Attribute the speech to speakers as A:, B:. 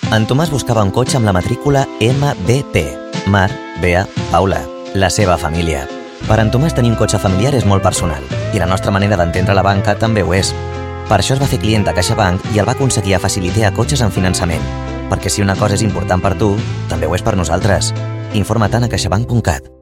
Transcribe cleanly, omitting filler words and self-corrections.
A: En Tomàs buscava un cotxe amb la matrícula MBP, Mar, Bea, Paula, la seva família. Per en Tomàs tenir un cotxe familiar és molt personal i la nostra manera d'entendre la banca també ho és. Per això es va fer client de CaixaBank i el va aconseguir a Facilitea Cotxes en finançament. Perquè si una cosa és important per tu, també ho és per nosaltres. Informa-te'n a caixabank.cat.